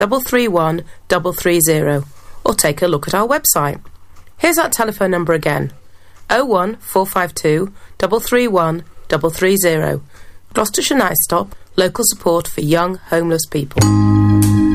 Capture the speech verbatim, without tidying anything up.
double three one double three zero, or take a look at our website. Here's our telephone number again: oh one four five two, three three one, three three zero. Gloucestershire Night Stop, local support for young homeless people.